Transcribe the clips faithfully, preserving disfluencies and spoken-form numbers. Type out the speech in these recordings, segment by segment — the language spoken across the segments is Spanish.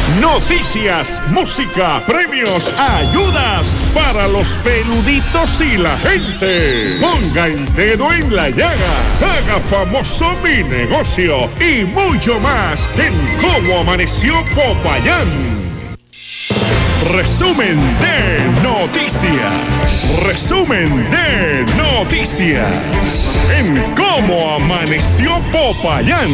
Noticias, música, premios, ayudas para los peluditos y la gente. Ponga el dedo en la llaga, haga famoso mi negocio y mucho más en Cómo Amaneció Popayán. Resumen de noticias. Resumen de noticias en Cómo Amaneció Popayán.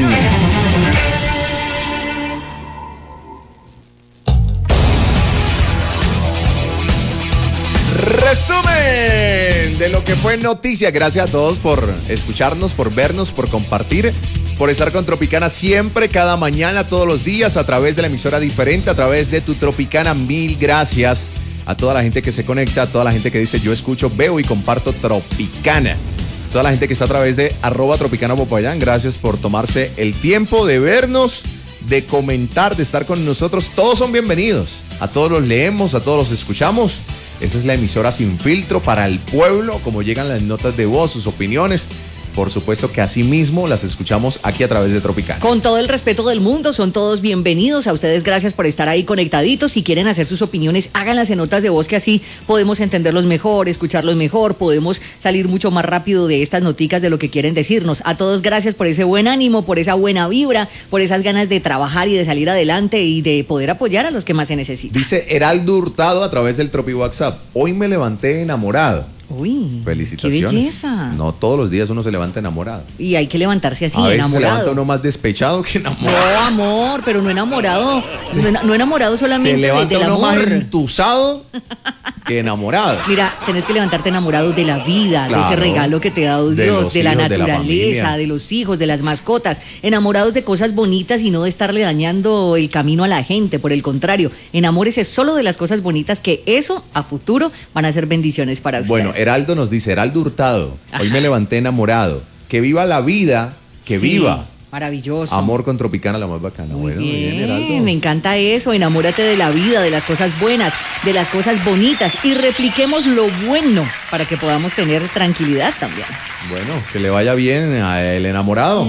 Resumen de lo que fue noticia. Gracias a todos por escucharnos, por vernos, por compartir, por estar con Tropicana siempre, cada mañana, todos los días, a través de la emisora diferente, a través de tu Tropicana. Mil gracias a toda la gente que se conecta, a toda la gente que dice yo escucho, veo y comparto Tropicana. Toda la gente que está a través de arroba Tropicana Popayán, gracias por tomarse el tiempo de vernos, de comentar, de estar con nosotros. Todos son bienvenidos. A todos los leemos, a todos los escuchamos. Esta es la emisora sin filtro para el pueblo, como llegan las notas de voz, sus opiniones. Por supuesto que así mismo las escuchamos aquí a través de Tropicana. Con todo el respeto del mundo, son todos bienvenidos. A ustedes gracias por estar ahí conectaditos. Si quieren hacer sus opiniones, háganlas en notas de voz, que así podemos entenderlos mejor, escucharlos mejor, podemos salir mucho más rápido de estas noticas de lo que quieren decirnos. A todos gracias por ese buen ánimo, por esa buena vibra, por esas ganas de trabajar y de salir adelante y de poder apoyar a los que más se necesitan. Dice Heraldo Hurtado a través del Tropi WhatsApp: hoy me levanté enamorado. Uy, felicitaciones. qué belleza. No todos los días uno se levanta enamorado. Y hay que levantarse así, a veces enamorado. se levanta uno más despechado que enamorado. No, amor, pero no enamorado. Sí. No, no enamorado solamente se levanta de, del uno amor. más entusado que enamorado. Mira, tenés que levantarte enamorado de la vida, claro, de ese regalo que te ha dado Dios, de, de la hijos, naturaleza, de, la de los hijos, de las mascotas. Enamorados de cosas bonitas y no de estarle dañando el camino a la gente. Por el contrario, enamórese solo de las cosas bonitas, que eso a futuro van a ser bendiciones para usted. Bueno, Heraldo nos dice, Heraldo Hurtado, ajá, hoy me levanté enamorado. Que viva la vida, que sí, viva. Maravilloso. Amor con Tropicana, la más bacana. Muy bueno, bien, bien, Heraldo. Me encanta eso. Enamórate de la vida, de las cosas buenas, de las cosas bonitas, y repliquemos lo bueno para que podamos tener tranquilidad también. Bueno, que le vaya bien al enamorado.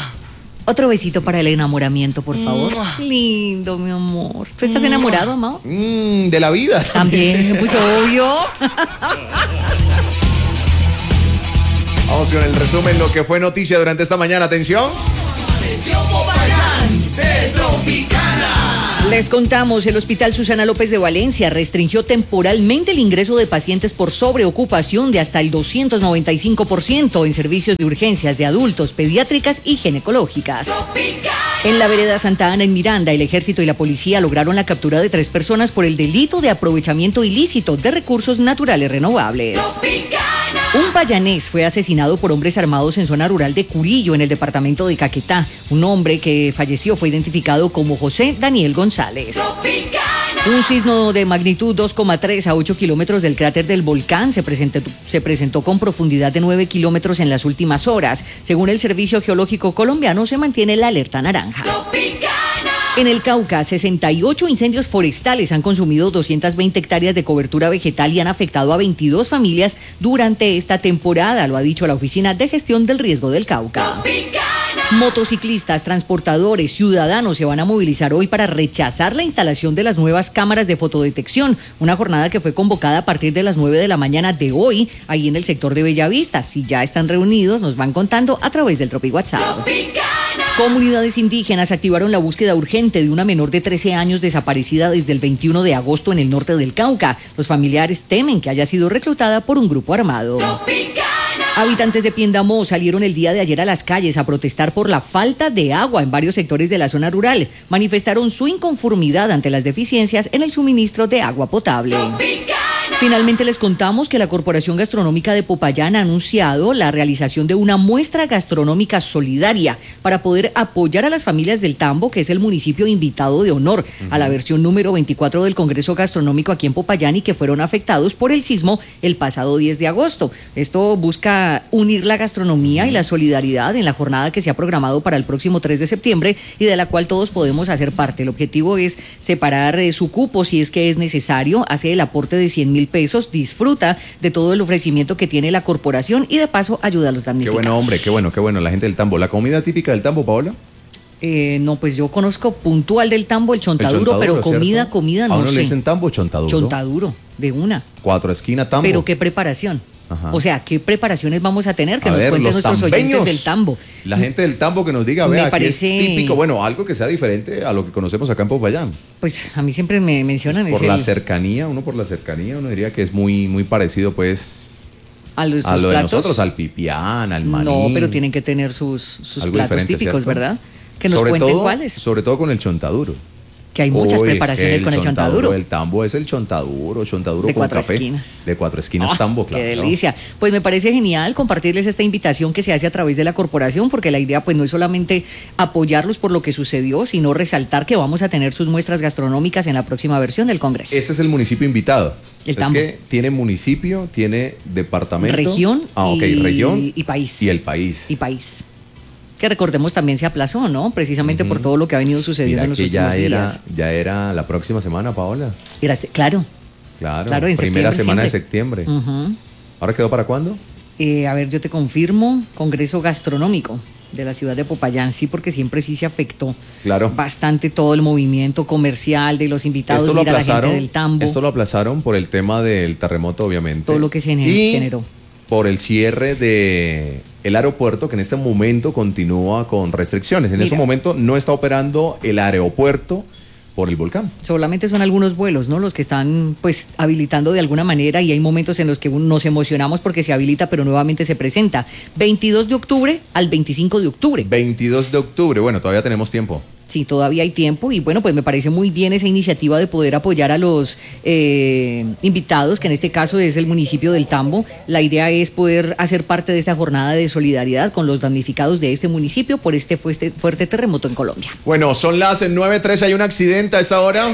Otro besito para el enamoramiento, por favor. Lindo, mi amor. ¿Tú estás enamorado, amado? Mm, de la vida. También, pues obvio. Vamos con el resumen, lo que fue noticia durante esta mañana. Atención. Amaneció Popayán de Tropicana. Les contamos, el Hospital Susana López de Valencia restringió temporalmente el ingreso de pacientes por sobreocupación de hasta el doscientos noventa y cinco por ciento en servicios de urgencias de adultos, pediátricas y ginecológicas. Tropicana. En la vereda Santa Ana, en Miranda, el ejército y la policía lograron la captura de tres personas por el delito de aprovechamiento ilícito de recursos naturales renovables. Tropicana. Un payanés fue asesinado por hombres armados en zona rural de Curillo, en el departamento de Caquetá. Un hombre que falleció fue identificado como José Daniel González. Tropicana. Un sismo de magnitud dos coma tres a ocho kilómetros del cráter del volcán se presentó, se presentó con profundidad de nueve kilómetros en las últimas horas. Según el Servicio Geológico Colombiano, se mantiene la alerta naranja. Tropicana. En el Cauca, sesenta y ocho incendios forestales han consumido doscientas veinte hectáreas de cobertura vegetal y han afectado a veintidós familias durante esta temporada, lo ha dicho la Oficina de Gestión del Riesgo del Cauca. Tropicana. Motociclistas, transportadores, ciudadanos se van a movilizar hoy para rechazar la instalación de las nuevas cámaras de fotodetección, una jornada que fue convocada a partir de las nueve de la mañana de hoy, ahí en el sector de Bellavista. Si ya están reunidos, nos van contando a través del Tropi WhatsApp. Tropicana. Comunidades indígenas activaron la búsqueda urgente de una menor de trece años desaparecida desde el veintiuno de agosto en el norte del Cauca. Los familiares temen que haya sido reclutada por un grupo armado. Tropicana. Habitantes de Piendamó salieron el día de ayer a las calles a protestar por la falta de agua en varios sectores de la zona rural. Manifestaron su inconformidad ante las deficiencias en el suministro de agua potable. Tropicana. Finalmente les contamos que la Corporación Gastronómica de Popayán ha anunciado la realización de una muestra gastronómica solidaria para poder apoyar a las familias del Tambo, que es el municipio invitado de honor uh-huh. a la versión número veinticuatro del Congreso Gastronómico aquí en Popayán y que fueron afectados por el sismo el pasado diez de agosto. Esto busca unir la gastronomía uh-huh. y la solidaridad en la jornada que se ha programado para el próximo tres de septiembre y de la cual todos podemos hacer parte. El objetivo es separar eh, su cupo si es que es necesario, hace el aporte de cien mil pesos, disfruta de todo el ofrecimiento que tiene la corporación y de paso ayuda a los damnificados. Qué bueno, hombre, qué bueno, qué bueno, la gente del Tambo. ¿La comida típica del Tambo, Paola? Eh, no, pues yo conozco puntual del Tambo el chontaduro, El chontaduro, pero comida, ¿cierto? comida A no uno sé. le dicen Tambo, chontaduro. Chontaduro, de una. Cuatro esquina Tambo. Pero qué preparación. Ajá. O sea, ¿qué preparaciones vamos a tener? Que A nos ver, cuenten los nuestros tambeños, oyentes del Tambo. La gente del Tambo que nos diga, Me vea, parece- aquí es típico, bueno, algo que sea diferente a lo que conocemos acá en Popayán. Pues a mí siempre me mencionan Por es la el- cercanía, uno por la cercanía, uno diría que es muy, muy parecido, pues, a, los, a sus lo de platos. nosotros, al pipián, al maní. No, pero tienen que tener sus, sus algo platos diferente, típicos, ¿cierto? ¿verdad? Que nos sobre cuenten todo, cuáles. Sobre todo con el chontaduro. Que hay muchas Uy, es preparaciones que con el chontaduro. El Tambo es el chontaduro, chontaduro De con cuatro café. esquinas. De cuatro esquinas Ah, Tambo, claro. Qué delicia. Pues me parece genial compartirles esta invitación que se hace a través de la corporación, porque la idea pues no es solamente apoyarlos por lo que sucedió, sino resaltar que vamos a tener sus muestras gastronómicas en la próxima versión del Congreso. Ese es el municipio invitado. El es Tambo. que tiene municipio, tiene departamento. Región ah, ok, y, región y país. y el país. Y país. Que recordemos también se aplazó, ¿no? Precisamente por todo lo que ha venido sucediendo Mira en los que últimos ya era, días. ya era la próxima semana, Paola. Era este- claro. Claro, Claro, en primera septiembre semana siempre. de septiembre. Ujú. ¿Ahora quedó para cuándo? Eh, a ver, yo te confirmo, Congreso Gastronómico de la ciudad de Popayán, sí, porque siempre sí se afectó Claro. bastante todo el movimiento comercial de los invitados, Esto lo mira la gente aplazaron. del Tambo, Esto lo aplazaron por el tema del terremoto, obviamente. todo lo que se gener- y generó. por el cierre de el aeropuerto, que en este momento continúa con restricciones. En Mira. este momento no está operando el aeropuerto por el volcán. Solamente son algunos vuelos, ¿no? Los que están pues habilitando de alguna manera y hay momentos en los que nos emocionamos porque se habilita, pero nuevamente se presenta. veintidós de octubre al veinticinco de octubre. veintidós de octubre, bueno, todavía tenemos tiempo. Sí, todavía hay tiempo y bueno, pues me parece muy bien esa iniciativa de poder apoyar a los eh, invitados, que en este caso es el municipio del Tambo. La idea es poder hacer parte de esta jornada de solidaridad con los damnificados de este municipio por este fuerte, fuerte terremoto en Colombia. Bueno, son las nueve trece, hay un accidente a esta hora.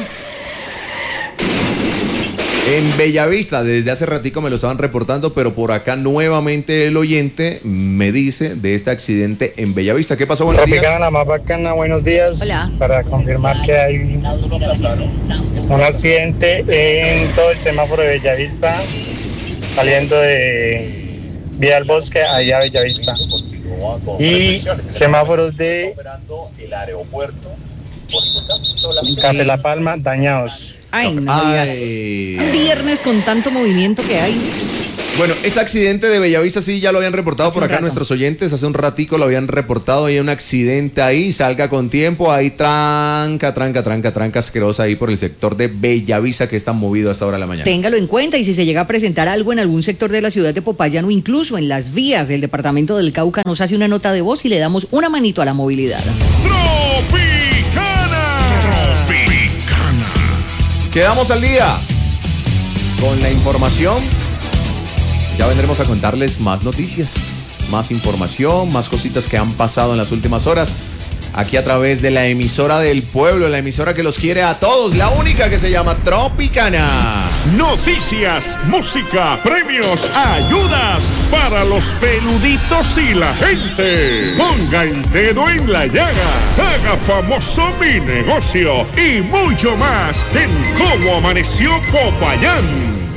En Bellavista, desde hace ratico me lo estaban reportando, pero por acá nuevamente el oyente me dice de este accidente en Bellavista. ¿Qué pasó? Buenos días. Tropicana, la más bacana, buenos días. Hola. Para confirmar que hay un accidente en todo el semáforo de Bellavista, saliendo de Vía del Bosque allá a Bellavista. Y semáforos de Café La Palma dañados. Ay, no digas. Ay. Un viernes con tanto movimiento que hay. Bueno, ese accidente de Bellavista sí ya lo habían reportado Hace por un acá rato. nuestros oyentes, hace un ratico lo habían reportado, hay un accidente ahí, salga con tiempo, hay tranca, tranca, tranca, tranca asquerosa ahí por el sector de Bellavista que está movido hasta ahora de la mañana. Téngalo en cuenta y si se llega a presentar algo en algún sector de la ciudad de Popayán o incluso en las vías del departamento del Cauca, nos hace una nota de voz y le damos una manito a la movilidad. Tropicana. Tropicana. Quedamos al día con la información. Ya vendremos a contarles más noticias, más información, más cositas que han pasado en las últimas horas. Aquí a través de la emisora del pueblo, la emisora que los quiere a todos, la única que se llama Tropicana. Noticias, música, premios, ayudas para los peluditos y la gente. Ponga el dedo en la llaga. Haga famoso mi negocio y mucho más en Cómo Amaneció Popayán.